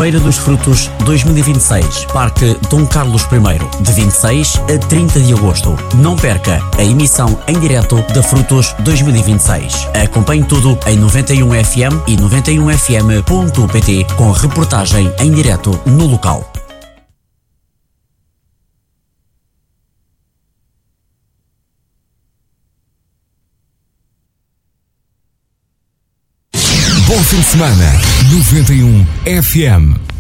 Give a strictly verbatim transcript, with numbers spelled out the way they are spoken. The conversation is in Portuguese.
Feira dos Frutos dois mil e vinte e seis, Parque Dom Carlos I, de vinte e seis a trinta de agosto. Não perca a emissão em direto da Frutos dois mil e vinte e seis. Acompanhe tudo em noventa e um F M e noventa e um F M ponto pt com reportagem em direto no local. Bom fim de semana, noventa e um F M.